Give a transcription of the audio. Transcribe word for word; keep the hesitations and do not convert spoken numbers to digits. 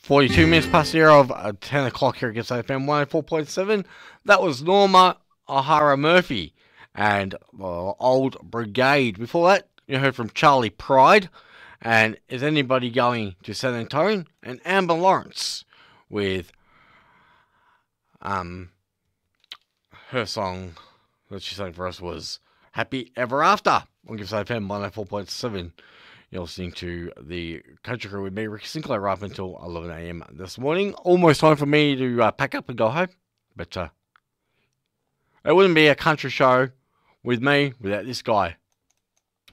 forty-two minutes past the hour of uh, ten o'clock here at Gibbs F M one oh four point seven. That was Norma O'Hara Murphy and uh, Old Brigade. Before that, you heard from Charlie Pride and Is Anybody Going to San Antonio? And Amber Lawrence with um her song that she sang for us was Happy Ever After on Gibbs F M one oh four point seven. You're listening to the Country Crew with me, Ricky Sinclair, right up until eleven a.m. this morning. Almost time for me to uh, pack up and go home. But uh, it wouldn't be a country show with me without this guy.